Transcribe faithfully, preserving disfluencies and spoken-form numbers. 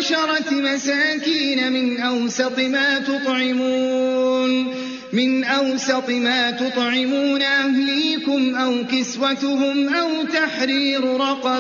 عشرة مساكين من أوسط ما تطعمون من أوسط ما تطعمون أهليكم أو كسوتهم أو تحرير رقبة